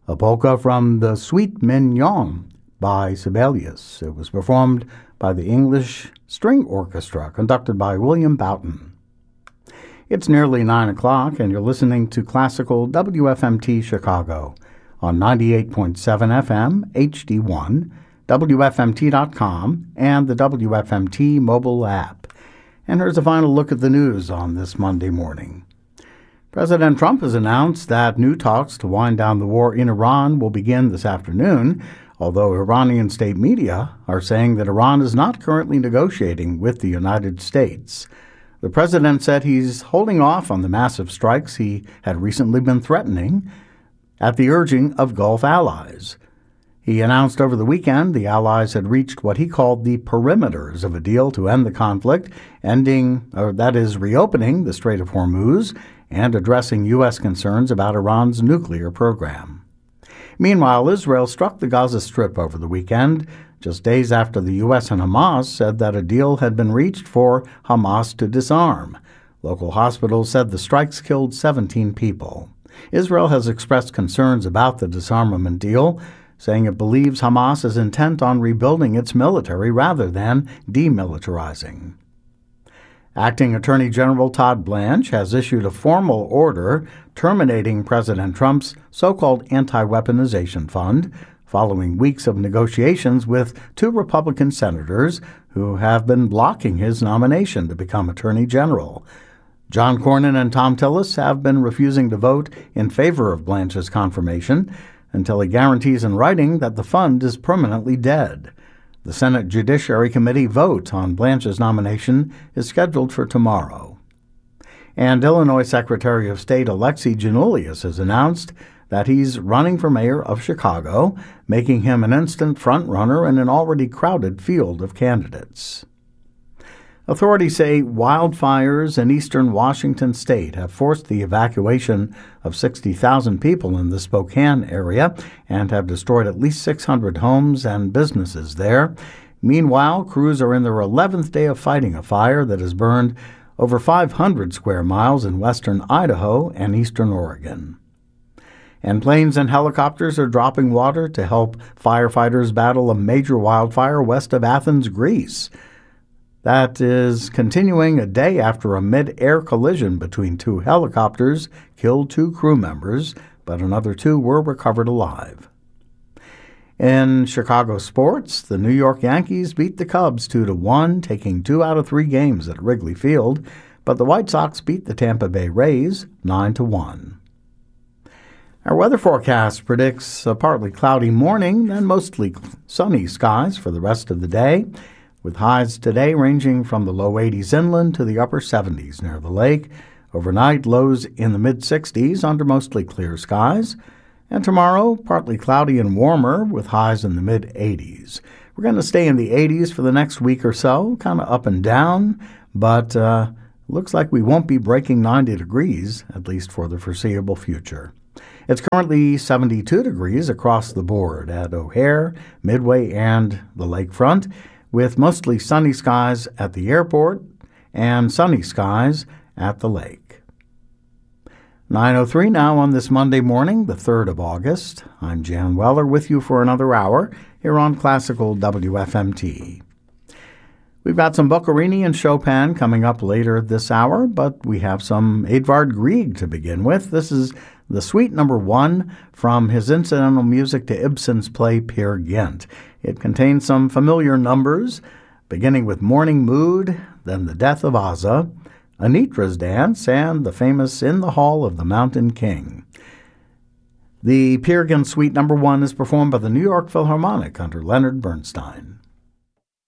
a polka from the Suite Mignon by Sibelius. It was performed by the English String Orchestra, conducted by William Boughton. It's nearly 9 o'clock, and you're listening to Classical WFMT Chicago on 98.7 FM, HD1, WFMT.com, and the WFMT mobile app. And here's a final look at the news on this Monday morning. President Trump has announced that new talks to wind down the war in Iran will begin this afternoon, although Iranian state media are saying that Iran is not currently negotiating with the United States. The president said he's holding off on the massive strikes he had recently been threatening at the urging of Gulf allies. He announced over the weekend the allies had reached what he called the perimeters of a deal to end the conflict, reopening the Strait of Hormuz and addressing U.S. concerns about Iran's nuclear program. Meanwhile, Israel struck the Gaza Strip over the weekend, just days after the U.S. and Hamas said that a deal had been reached for Hamas to disarm. Local hospitals said the strikes killed 17 people. Israel has expressed concerns about the disarmament deal, saying it believes Hamas is intent on rebuilding its military rather than demilitarizing. Acting Attorney General Todd Blanche has issued a formal order terminating President Trump's so-called anti-weaponization fund, following weeks of negotiations with two Republican senators who have been blocking his nomination to become Attorney General. John Cornyn and Thom Tillis have been refusing to vote in favor of Blanche's confirmation until he guarantees in writing that the fund is permanently dead. The Senate Judiciary Committee vote on Blanche's nomination is scheduled for tomorrow. And Illinois Secretary of State Alexi Giannoulias has announced that he's running for mayor of Chicago, making him an instant front-runner in an already crowded field of candidates. Authorities say wildfires in eastern Washington state have forced the evacuation of 60,000 people in the Spokane area and have destroyed at least 600 homes and businesses there. Meanwhile, crews are in their 11th day of fighting a fire that has burned over 500 square miles in western Idaho and eastern Oregon. And planes and helicopters are dropping water to help firefighters battle a major wildfire west of Athens, Greece. That is continuing a day after a mid-air collision between two helicopters killed two crew members, but another two were recovered alive. In Chicago sports, the New York Yankees beat the Cubs 2-1, taking 2 out of 3 games at Wrigley Field, but the White Sox beat the Tampa Bay Rays 9-1. Our weather forecast predicts a partly cloudy morning, then mostly sunny skies for the rest of the day, with highs today ranging from the low 80s inland to the upper 70s near the lake. Overnight, lows in the mid-60s under mostly clear skies. And tomorrow, partly cloudy and warmer with highs in the mid-80s. We're going to stay in the 80s for the next week or so, kind of up and down, but looks like we won't be breaking 90 degrees, at least for the foreseeable future. It's currently 72 degrees across the board at O'Hare, Midway, and the lakefront, with mostly sunny skies at the airport and sunny skies at the lake. 9:03 now on this Monday morning, the 3rd of August. I'm Jan Weller with you for another hour here on Classical WFMT. We've got some Boccherini and Chopin coming up later this hour, but we have some Edvard Grieg to begin with. This is the Suite No. 1 from his incidental music to Ibsen's play Peer Gynt. It contains some familiar numbers, beginning with Morning Mood, then The Death of Asa, Anitra's Dance, and the famous In the Hall of the Mountain King. The Peer Gynt Suite No. 1 is performed by the New York Philharmonic under Leonard Bernstein.